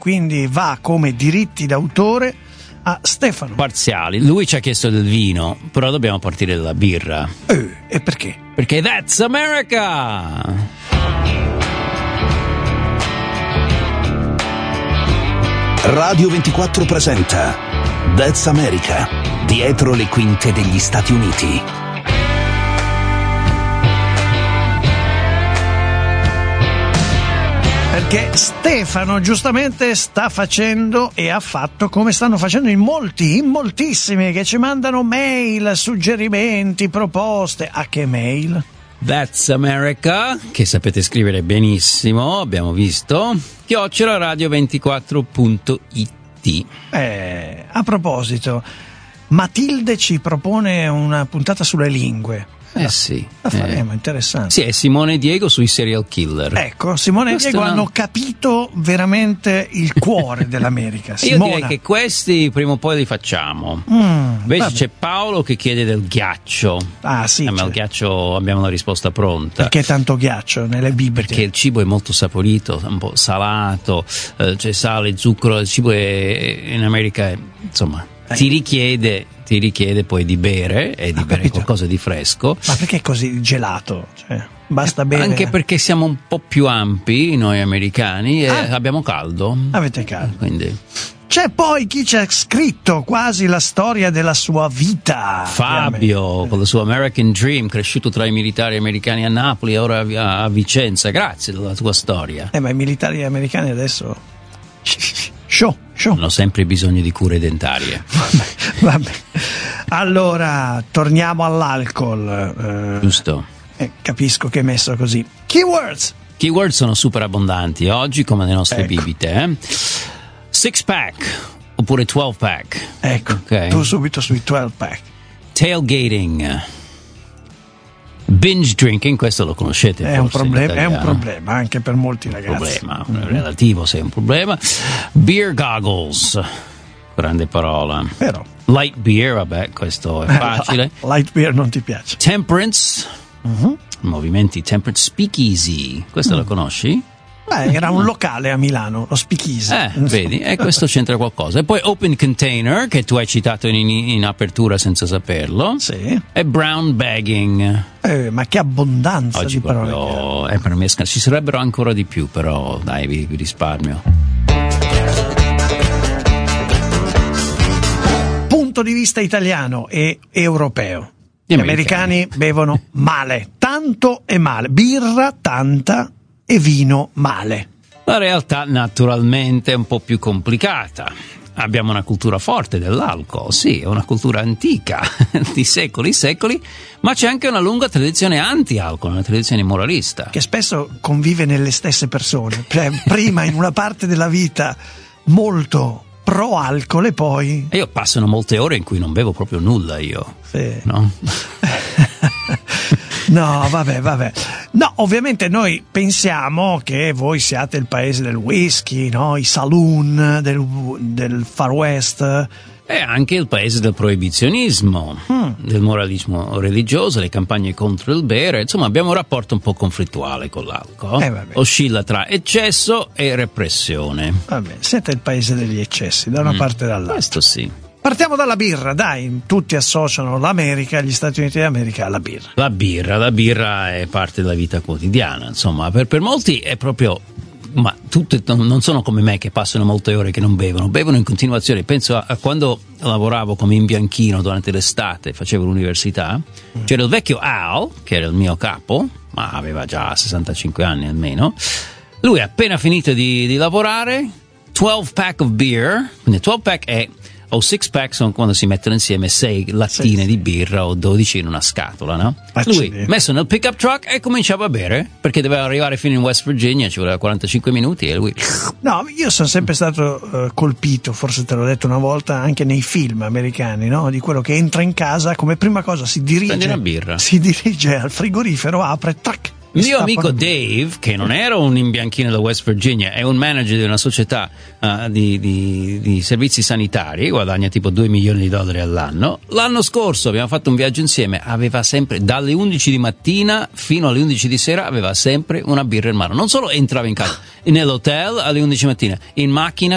quindi va come diritti d'autore a Stefano. Parziali. Lui ci ha chiesto del vino, però dobbiamo partire dalla birra. E perché? Perché that's America! Radio 24 presenta That's America, dietro le quinte degli Stati Uniti. Perché Stefano giustamente sta facendo e ha fatto come stanno facendo in moltissimi che ci mandano mail, suggerimenti, proposte. A che mail? That's America, che sapete scrivere benissimo, abbiamo visto, @radio24.it. A proposito, Matilde ci propone una puntata sulle lingue. Sì. La faremo, interessante. Sì, è Simone e Diego sui serial killer. Ecco, Simone e Diego hanno capito veramente il cuore dell'America. Io direi che questi prima o poi li facciamo. Invece c'è Paolo che chiede del ghiaccio. Ah, sì. Il ghiaccio abbiamo una risposta pronta. Perché tanto ghiaccio nelle bibite? Perché il cibo è molto saporito, un po' salato, c'è sale, zucchero, il cibo in America è, insomma, ti richiede poi di bere e di bere qualcosa di fresco. Ma perché è così gelato? Cioè, basta bere. Anche perché siamo un po' più ampi noi americani e abbiamo caldo. Avete caldo. Quindi c'è poi chi ci ha scritto quasi la storia della sua vita. Fabio, con la sua American Dream, cresciuto tra i militari americani a Napoli e ora a Vicenza. Grazie della tua storia. Ma i militari americani adesso show. Hanno sempre bisogno di cure dentarie. Vabbè. Allora, torniamo all'alcol. Giusto. Capisco che è messo così. Keywords sono super abbondanti oggi, come le nostre bibite. 6-pack oppure 12-pack. Ecco, okay. Tu subito sui 12-pack. Tailgating. Binge drinking, questo lo conoscete? È un problema anche per molti ragazzi. Relativo se è un problema. Beer goggles, grande parola. Però light beer, vabbè, questo è facile. Light beer non ti piace. Temperance, movimenti temperance. Speakeasy, questo lo conosci? Era un locale a Milano, lo Speakeasy. Vedi, e questo c'entra qualcosa. E poi open container, che tu hai citato in apertura senza saperlo. Sì. E brown bagging. Ma che abbondanza oggi di parole. Per me ci sarebbero ancora di più, però dai, vi risparmio. Punto di vista italiano e europeo. Gli americani bevono male, tanto e male. Birra tanta e vino male. La realtà naturalmente è un po' più complicata. Abbiamo una cultura forte dell'alcol, sì, è una cultura antica di secoli, ma c'è anche una lunga tradizione anti-alcol, una tradizione moralista. Che spesso convive nelle stesse persone. Prima in una parte della vita molto pro-alcol e poi... E io passano molte ore in cui non bevo proprio nulla io. Sì. No? No, vabbè. No, ovviamente noi pensiamo che voi siate il paese del whisky, no? I saloon del Far West. È anche il paese del proibizionismo, del moralismo religioso, le campagne contro il bere. Insomma, abbiamo un rapporto un po' conflittuale con l'alcol. Oscilla tra eccesso e repressione. Vabbè, siete il paese degli eccessi, da una parte e dall'altra. Questo sì. Partiamo dalla birra, dai, tutti associano l'America, gli Stati Uniti d'America alla birra. La birra è parte della vita quotidiana, insomma, per molti è proprio, ma tutti non sono come me che passano molte ore che non bevono in continuazione. Penso a quando lavoravo come imbianchino durante l'estate, facevo l'università, c'era il vecchio Al, che era il mio capo, ma aveva già 65 anni almeno. Lui appena finito di lavorare, 12-pack of beer, quindi 12-pack è... o 6-pack sono quando si mettono insieme 6 lattine di birra o 12 in una scatola, no? Lui messo nel pick-up truck e cominciava a bere perché doveva arrivare fino in West Virginia, ci voleva 45 minuti e lui... No, io sono sempre stato colpito, forse te l'ho detto una volta, anche nei film americani, no? Di quello che entra in casa, come prima cosa si dirige al frigorifero, apre, tac. Il mio amico Dave, che non era un imbianchino da West Virginia, è un manager di una società di servizi sanitari, guadagna tipo $2 milioni all'anno. L'anno scorso abbiamo fatto un viaggio insieme, aveva sempre, dalle 11 di mattina fino alle 11 di sera, aveva sempre una birra in mano. Non solo entrava in casa, nell'hotel alle 11 di mattina, in macchina